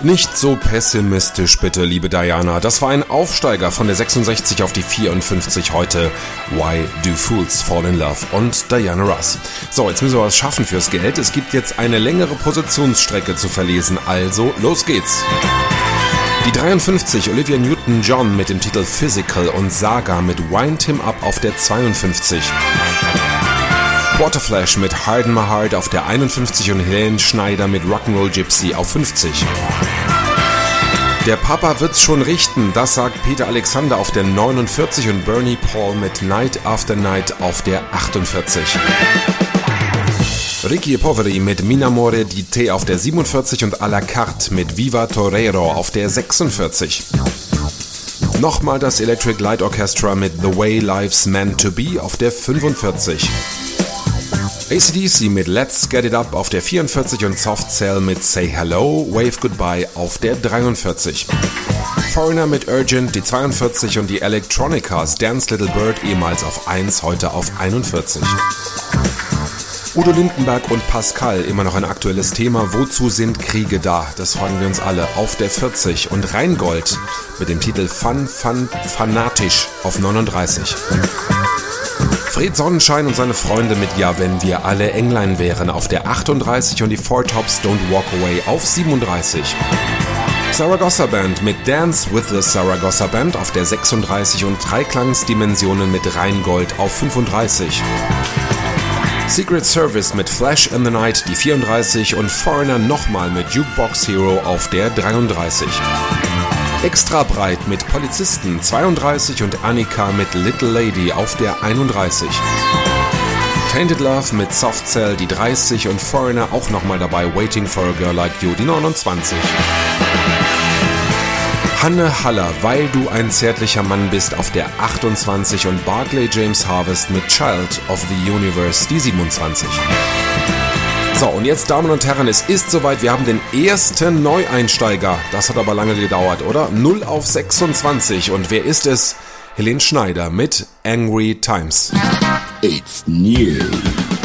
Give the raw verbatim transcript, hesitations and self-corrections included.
Nicht so pessimistisch bitte, liebe Diana. Das war ein Aufsteiger von der sechsundsechzig auf die vierundfünfzig heute. Why Do Fools Fall in Love und Diana Ross. So, jetzt müssen wir was schaffen fürs Geld. Es gibt jetzt eine längere Positionsstrecke zu verlesen, also los geht's. Die dreiundfünfzig, Olivia Newton-John mit dem Titel Physical und Saga mit Wind Him Up auf der zweiundfünfzig. Waterflash mit Harden My Heart auf der einundfünfzig und Helene Schneider mit Rock'n'Roll Gypsy auf fünfzig. Der Papa wird's schon richten, das sagt Peter Alexander auf der neunundvierzig und Bernie Paul mit Night After Night auf der achtundvierzig. Ricky Poveri mit Minamore di Te auf der siebenundvierzig und à la carte mit Viva Torero auf der sechsundvierzig. Nochmal das Electric Light Orchestra mit The Way Life's Meant to Be auf der fünfundvierzig. A C D C mit Let's Get It Up auf der vierundvierzig und Soft Cell mit Say Hello, Wave Goodbye auf der dreiundvierzig. Foreigner mit Urgent, die zweiundvierzig und die Electronicas Dance Little Bird ehemals auf eins, heute auf einundvierzig. Udo Lindenberg und Pascal, immer noch ein aktuelles Thema. Wozu sind Kriege da? Das fragen wir uns alle. Auf der vierzig und Rheingold mit dem Titel Fun, Fun, Fanatisch auf neununddreißig. Fred Sonnenschein und seine Freunde mit Ja, wenn wir alle Englein wären auf der achtunddreißig und die Four Tops Don't Walk Away auf siebenunddreißig. Saragossa Band mit Dance with the Saragossa Band auf der sechsunddreißig und Dreiklangsdimensionen mit Rheingold auf fünfunddreißig. Secret Service mit Flash in the Night, die vierunddreißig und Foreigner nochmal mit Jukebox Hero auf der dreiunddreißig. Extra breit mit Polizisten zweiunddreißig und Annika mit Little Lady auf der einunddreißig. Tainted Love mit Soft Cell die dreißig und Foreigner auch nochmal dabei, Waiting for a Girl Like You die neunundzwanzig. Hanne Haller, Weil du ein zärtlicher Mann bist auf der achtundzwanzig und Barclay James Harvest mit Child of the Universe die siebenundzwanzig. So, und jetzt, Damen und Herren, es ist soweit, wir haben den ersten Neueinsteiger. Das hat aber lange gedauert, oder? null auf sechsundzwanzig. Und wer ist es? Helene Schneider mit Angry Times. It's new.